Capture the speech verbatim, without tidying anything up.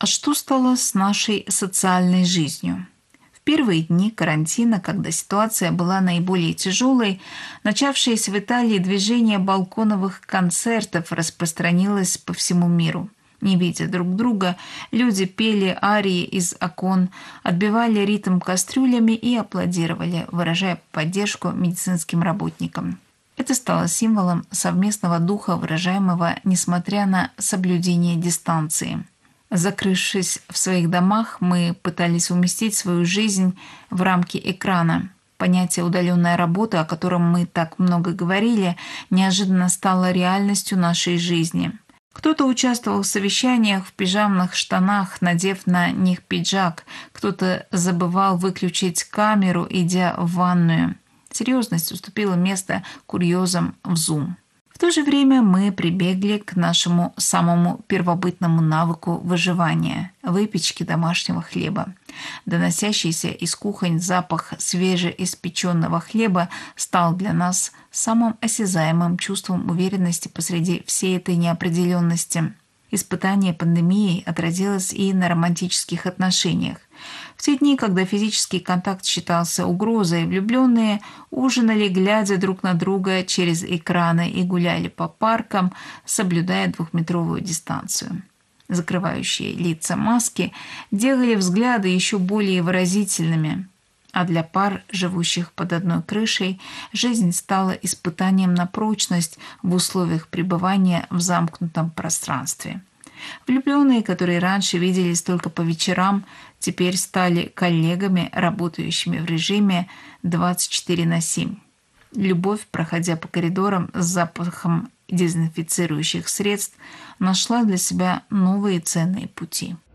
Что стало с нашей социальной жизнью? В первые дни карантина, когда ситуация была наиболее тяжелой, начавшееся в Италии движение балконовых концертов распространилось по всему миру. Не видя друг друга, люди пели арии из окон, отбивали ритм кастрюлями и аплодировали, выражая поддержку медицинским работникам. Это стало символом совместного духа, выражаемого несмотря на соблюдение дистанции. Закрывшись в своих домах, мы пытались уместить свою жизнь в рамки экрана. Понятие «удаленная работа», о котором мы так много говорили, неожиданно стало реальностью нашей жизни. Кто-то участвовал в совещаниях в пижамных штанах, надев на них пиджак. Кто-то забывал выключить камеру, идя в ванную. Серьезность уступила место курьезам в Zoom. В то же время мы прибегли к нашему самому первобытному навыку выживания – выпечки домашнего хлеба. Доносящийся из кухонь запах свежеиспеченного хлеба стал для нас самым осязаемым чувством уверенности посреди всей этой неопределенности. Испытание пандемией отразилось и на романтических отношениях. В те дни, когда физический контакт считался угрозой, влюбленные ужинали, глядя друг на друга через экраны, и гуляли по паркам, соблюдая двухметровую дистанцию. Закрывающие лица маски делали взгляды еще более выразительными. А для пар, живущих под одной крышей, жизнь стала испытанием на прочность в условиях пребывания в замкнутом пространстве. Влюбленные, которые раньше виделись только по вечерам, теперь стали коллегами, работающими в режиме двадцать четыре на семь. Любовь, проходя по коридорам с запахом дезинфицирующих средств, нашла для себя новые ценные пути.